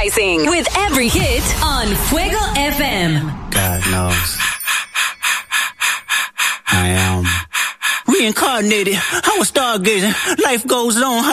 Rising with every hit on Fuego FM. God knows. I am reincarnated. I was stargazing. Life goes on.